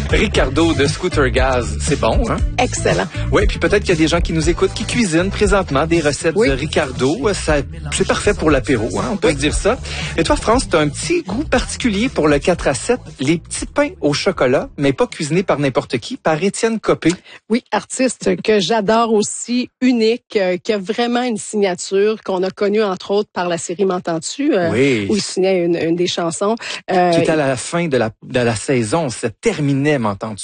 Ricardo de Scooter Gaz, c'est bon, hein? Excellent. Oui, puis peut-être qu'il y a des gens qui nous écoutent, qui cuisinent présentement des recettes de Ricardo. C'est parfait pour l'apéro, hein, on peut dire ça. Et toi, France, tu as un petit goût particulier pour le 4 à 7, les petits pains au chocolat, mais pas cuisinés par n'importe qui, par Étienne Copé. Oui, artiste que j'adore aussi, unique, qui a vraiment une signature qu'on a connue, entre autres, par la série M'entends-tu, où il signait une des chansons. Qui était à la fin de la saison, ça terminait, M'entends-tu?